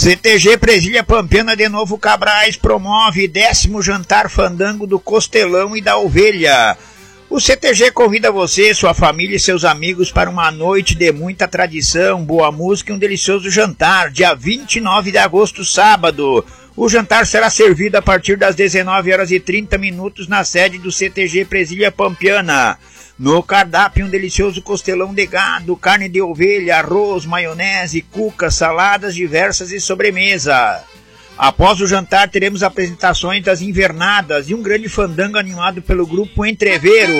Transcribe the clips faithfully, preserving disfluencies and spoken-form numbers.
C T G Presília Pampiana de Novo Cabrais promove décimo jantar fandango do Costelão e da Ovelha. O C T G convida você, sua família e seus amigos para uma noite de muita tradição, boa música e um delicioso jantar, dia vinte e nove de agosto, sábado. O jantar será servido a partir das dezenove horas e trinta minutos na sede do C T G Presília Pampiana. No cardápio, um delicioso costelão de gado, carne de ovelha, arroz, maionese, cuca, saladas diversas e sobremesa. Após o jantar, teremos apresentações das invernadas e um grande fandango animado pelo grupo Entreveiro.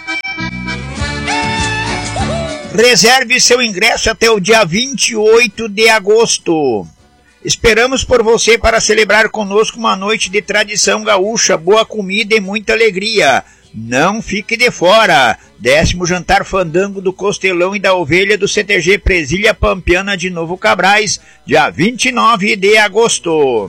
Reserve seu ingresso até o dia vinte e oito de agosto. Esperamos por você para celebrar conosco uma noite de tradição gaúcha, boa comida e muita alegria. Não fique de fora. Décimo jantar fandango do Costelão e da Ovelha do C T G Presília Pampiana de Novo Cabrais, dia vinte e nove de agosto.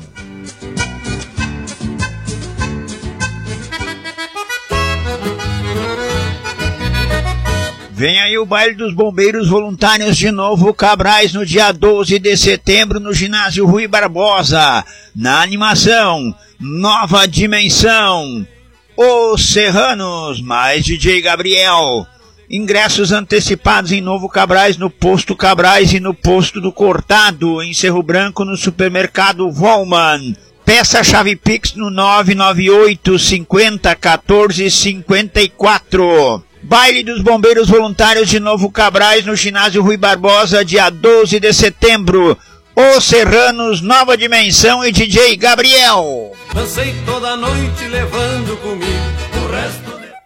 Vem aí o baile dos bombeiros voluntários de Novo Cabrais no dia doze de setembro no ginásio Rui Barbosa. Na animação, Nova Dimensão, Os Serranos, mais D J Gabriel. Ingressos antecipados em Novo Cabrais, no Posto Cabrais e no Posto do Cortado, em Cerro Branco, no supermercado Volman. Peça a chave Pix no nove nove oito cinquenta quatorze cinquenta e quatro. Baile dos Bombeiros Voluntários de Novo Cabrais no ginásio Rui Barbosa, dia doze de setembro. Os Serranos, Nova Dimensão e D J Gabriel. Dancei toda noite levando comigo o resto de...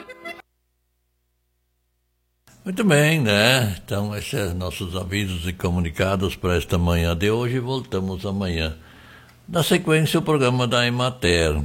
Muito bem, né? Então, esses são nossos avisos e comunicados para esta manhã de hoje. Voltamos amanhã. Na sequência, o programa da Emater.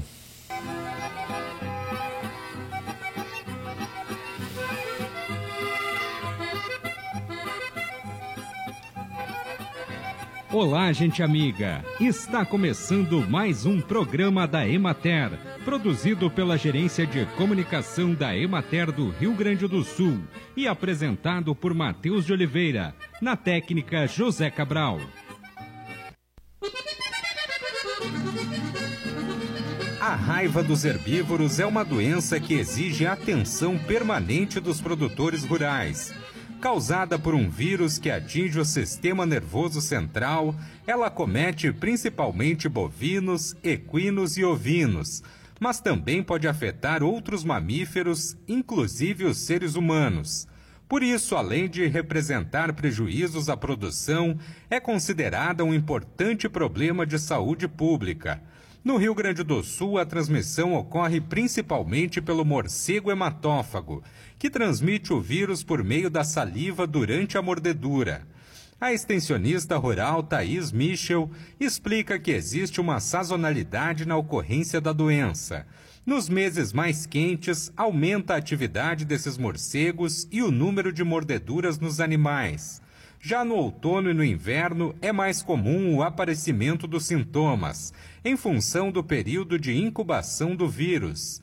Olá, gente amiga! Está começando mais um programa da Emater, produzido pela Gerência de Comunicação da Emater do Rio Grande do Sul e apresentado por Matheus de Oliveira, na técnica José Cabral. A raiva dos herbívoros é uma doença que exige atenção permanente dos produtores rurais. Causada por um vírus que atinge o sistema nervoso central, ela acomete principalmente bovinos, equinos e ovinos, mas também pode afetar outros mamíferos, inclusive os seres humanos. Por isso, além de representar prejuízos à produção, é considerada um importante problema de saúde pública. No Rio Grande do Sul, a transmissão ocorre principalmente pelo morcego hematófago, que transmite o vírus por meio da saliva durante a mordedura. A extensionista rural Thaís Michel explica que existe uma sazonalidade na ocorrência da doença. Nos meses mais quentes, aumenta a atividade desses morcegos e o número de mordeduras nos animais. Já no outono e no inverno, é mais comum o aparecimento dos sintomas, em função do período de incubação do vírus.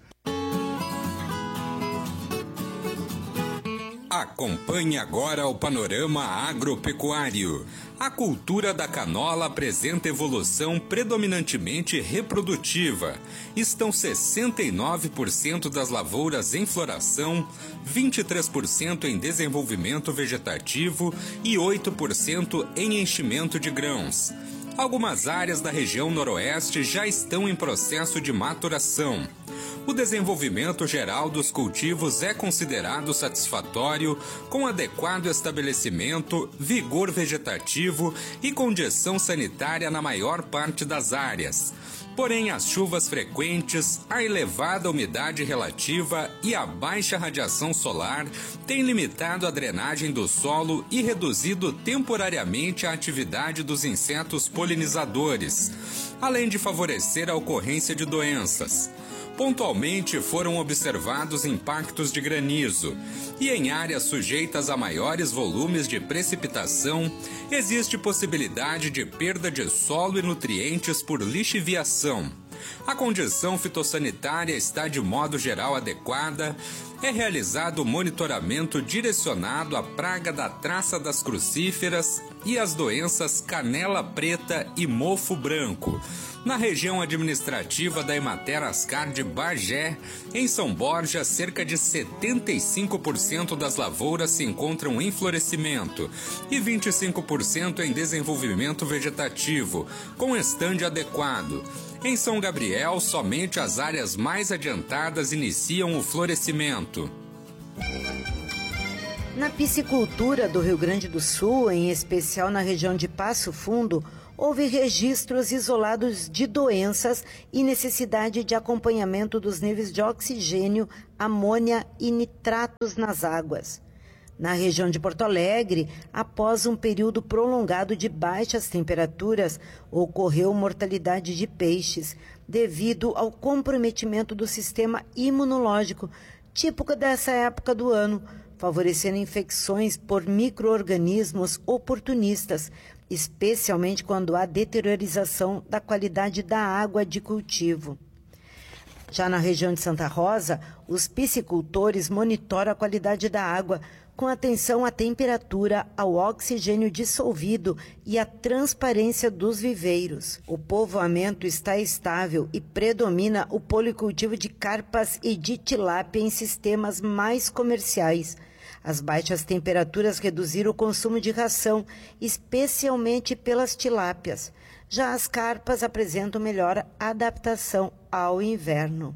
Acompanhe agora o panorama agropecuário. A cultura da canola apresenta evolução predominantemente reprodutiva. Estão sessenta e nove por cento das lavouras em floração, vinte e três por cento em desenvolvimento vegetativo e oito por cento em enchimento de grãos. Algumas áreas da região noroeste já estão em processo de maturação. O desenvolvimento geral dos cultivos é considerado satisfatório, com adequado estabelecimento, vigor vegetativo e condição sanitária na maior parte das áreas. Porém, as chuvas frequentes, a elevada umidade relativa e a baixa radiação solar têm limitado a drenagem do solo e reduzido temporariamente a atividade dos insetos polinizadores, além de favorecer a ocorrência de doenças. Pontualmente foram observados impactos de granizo e em áreas sujeitas a maiores volumes de precipitação, existe possibilidade de perda de solo e nutrientes por lixiviação. A condição fitossanitária está de modo geral adequada, é realizado monitoramento direcionado à praga da traça das crucíferas e as doenças canela preta e mofo branco. Na região administrativa da Emater Ascar de Bagé, em São Borja, cerca de setenta e cinco por cento das lavouras se encontram em florescimento e vinte e cinco por cento em desenvolvimento vegetativo, com estande adequado. Em São Gabriel, somente as áreas mais adiantadas iniciam o florescimento. Na piscicultura do Rio Grande do Sul, em especial na região de Passo Fundo, houve registros isolados de doenças e necessidade de acompanhamento dos níveis de oxigênio, amônia e nitratos nas águas. Na região de Porto Alegre, após um período prolongado de baixas temperaturas, ocorreu mortalidade de peixes devido ao comprometimento do sistema imunológico, típico dessa época do ano, favorecendo infecções por micro-organismos oportunistas, especialmente quando há deteriorização da qualidade da água de cultivo. Já na região de Santa Rosa, os piscicultores monitoram a qualidade da água com atenção à temperatura, ao oxigênio dissolvido e à transparência dos viveiros. O povoamento está estável e predomina o policultivo de carpas e de tilápia em sistemas mais comerciais. As baixas temperaturas reduziram o consumo de ração, especialmente pelas tilápias. Já as carpas apresentam melhor adaptação ao inverno.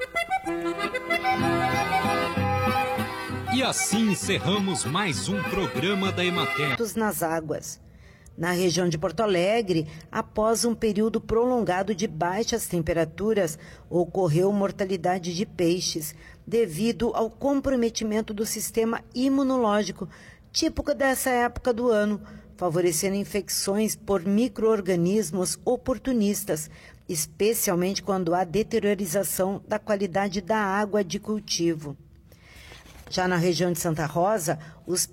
E assim encerramos mais um programa da Emater. Nas águas. Na região de Porto Alegre, após um período prolongado de baixas temperaturas, ocorreu mortalidade de peixes devido ao comprometimento do sistema imunológico, típico dessa época do ano, favorecendo infecções por micro-organismos oportunistas, especialmente quando há deteriorização da qualidade da água de cultivo. Já na região de Santa Rosa, os